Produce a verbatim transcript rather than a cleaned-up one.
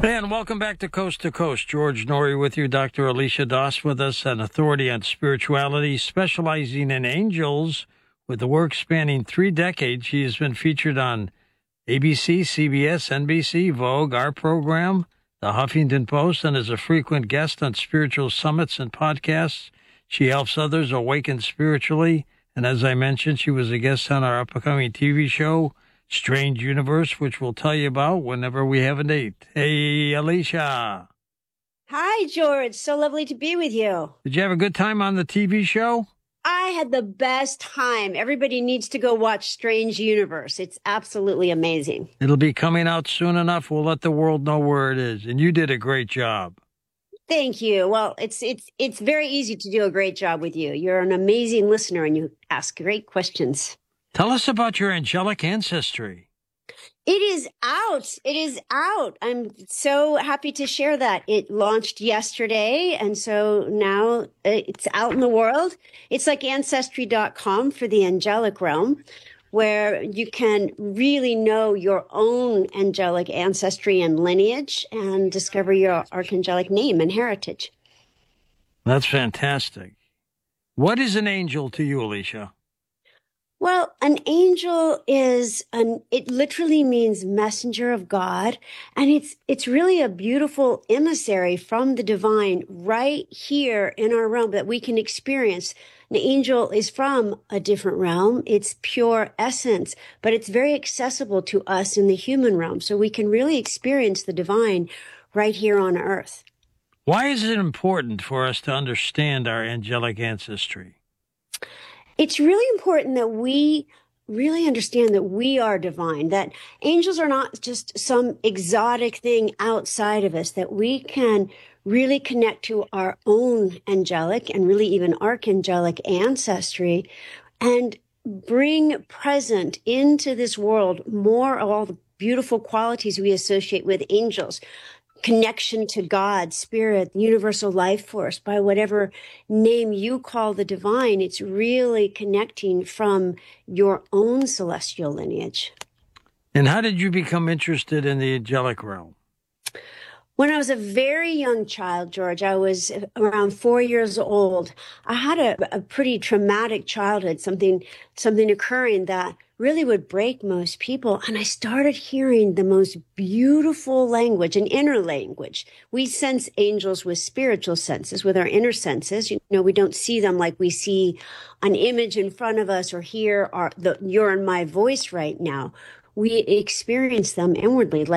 And welcome back to Coast to Coast. George Noory with you. Doctor Alicia Doss with us, an authority on spirituality, specializing in angels with a work spanning three decades. She has been featured on A B C, C B S, N B C, Vogue, our program, the Huffington Post, and is a frequent guest on spiritual summits and podcasts. She helps others awaken spiritually. And as I mentioned, she was a guest on our upcoming T V show, Strange Universe, which we'll tell you about whenever we have a date. Hey, Alicia. Hi, George. So lovely to be with you. Did you have a good time on the T V show? I had the best time. Everybody needs to go watch Strange Universe. It's absolutely amazing. It'll be coming out soon enough. We'll let the world know where it is. And you did a great job. Thank you. Well, it's it's it's very easy to do a great job with you. You're an amazing listener and you ask great questions. Tell us about your angelic ancestry. It is out. It is out. I'm so happy to share that. It launched yesterday, and so now it's out in the world. It's like Ancestry dot com for the angelic realm, where you can really know your own angelic ancestry and lineage and discover your archangelic name and heritage. That's fantastic. What is an angel to you, Alicia? Well, an angel is an, it literally means messenger of God. And it's, it's really a beautiful emissary from the divine right here in our realm that we can experience. An angel is from a different realm. It's pure essence, but it's very accessible to us in the human realm. So we can really experience the divine right here on earth. Why is it important for us to understand our angelic ancestry? It's really important that we really understand that we are divine, that angels are not just some exotic thing outside of us, that we can really connect to our own angelic and really even archangelic ancestry and bring present into this world more of all the beautiful qualities we associate with angels. Connection to God, spirit, universal life force, by whatever name you call the divine, it's really connecting from your own celestial lineage. And how did you become interested in the angelic realm? When I was a very young child, George, I was around four years old. I had a, a pretty traumatic childhood, something, something occurring that really would break most people. And I started hearing the most beautiful language, an inner language. We sense angels with spiritual senses, with our inner senses. You know, we don't see them like we see an image in front of us or hear our, the, your and my voice right now. We experience them inwardly, like